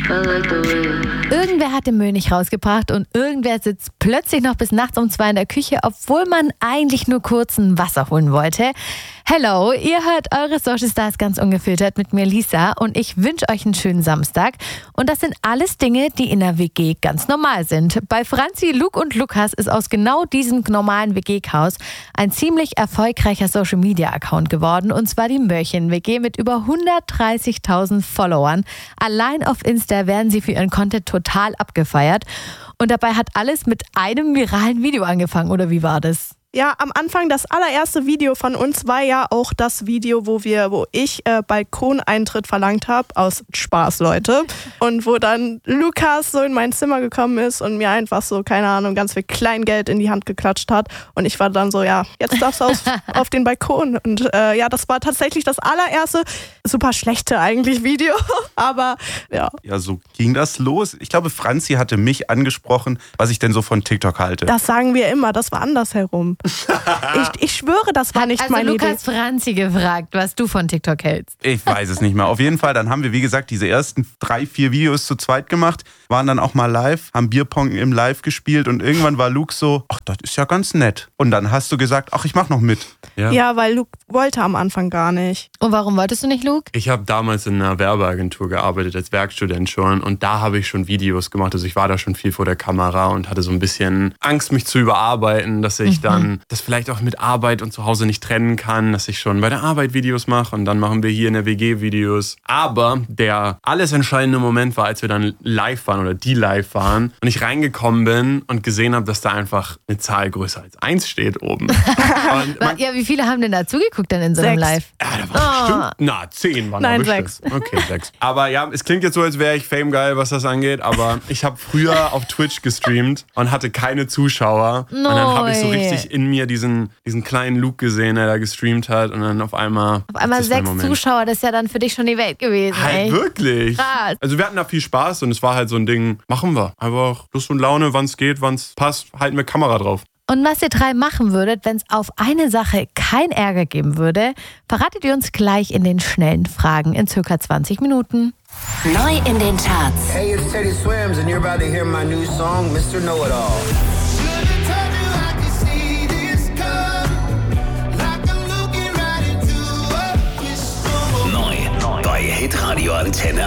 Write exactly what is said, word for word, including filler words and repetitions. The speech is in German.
Irgendwer hat den Müll nicht rausgebracht und irgendwer sitzt plötzlich noch bis nachts um zwei in der Küche, obwohl man eigentlich nur kurz ein Wasser holen wollte. Hello, ihr hört eure Social Stars ganz ungefiltert mit mir Lisa und ich wünsche euch einen schönen Samstag. Und das sind alles Dinge, die in der W G ganz normal sind. Bei Franzi, Luke und Lukas ist aus genau diesem normalen W G-Chaos ein ziemlich erfolgreicher Social-Media-Account geworden, und zwar die Mörchen-W G mit über hundertdreißigtausend Followern. Allein auf Insta werden sie für ihren Content total abgefeiert. Und dabei hat alles mit einem viralen Video angefangen, oder wie war das? Ja, am Anfang das allererste Video von uns war ja auch das Video, wo wir, wo ich äh, Balkoneintritt verlangt habe, aus Spaß, Leute. Und wo dann Lukas so in mein Zimmer gekommen ist und mir einfach so, keine Ahnung, ganz viel Kleingeld in die Hand geklatscht hat. Und ich war dann so, ja, jetzt darfst du auf, auf den Balkon. Und äh, ja, das war tatsächlich das allererste, super schlechte eigentlich Video, aber ja. Ja, so ging das los. Ich glaube, Franzi hatte mich angesprochen, was ich denn so von TikTok halte. Das sagen wir immer, das war andersherum. Ich, ich schwöre, das war nicht also meine Lukas Idee. Franzi gefragt, was du von TikTok hältst. Ich weiß es nicht mehr. Auf jeden Fall, dann haben wir, wie gesagt, diese ersten drei, vier Videos zu zweit gemacht, waren dann auch mal live, haben Bierpong im Live gespielt und irgendwann war Luke so, ach, das ist ja ganz nett. Und dann hast du gesagt, ach, ich mach noch mit. Ja, ja, weil Luke wollte am Anfang gar nicht. Und warum wolltest du nicht, Luke? Ich habe damals in einer Werbeagentur gearbeitet, als Werkstudent schon, und da habe ich schon Videos gemacht. Also ich war da schon viel vor der Kamera und hatte so ein bisschen Angst, mich zu überarbeiten, dass ich mhm. dann das vielleicht auch mit Arbeit und zu Hause nicht trennen kann, dass ich schon bei der Arbeit Videos mache und dann machen wir hier in der W G Videos. Aber der alles entscheidende Moment war, als wir dann live waren oder die live waren und ich reingekommen bin und gesehen habe, dass da einfach eine Zahl größer als eins steht oben. Und man, ja, wie viele haben denn da zugeguckt dann in so einem sechs. Live? Ja, da waren oh. bestimmt, na, zehn waren Nein, da bestimmt. sechs. Okay, sechs. Aber ja, es klingt jetzt so, als wäre ich famegeil, was das angeht, aber ich habe früher auf Twitch gestreamt und hatte keine Zuschauer. No. Und dann habe ich so richtig in mir diesen, diesen kleinen Luke gesehen, der da gestreamt hat, und dann auf einmal... Auf einmal sechs Zuschauer, das ist ja dann für dich schon die Welt gewesen. Halt ey. wirklich. Krass. Also wir hatten da viel Spaß und es war halt so ein Ding, machen wir. Einfach Lust und Laune, wann es geht, wann es passt, halten wir Kamera drauf. Und was ihr drei machen würdet, wenn es auf eine Sache kein Ärger geben würde, verratet ihr uns gleich in den schnellen Fragen in circa zwanzig Minuten. Neu in den Charts. Hey, it's Teddy Swims and you're about to hear my new song, Mister Know-It-All. Neu bei Hitradio Antenne.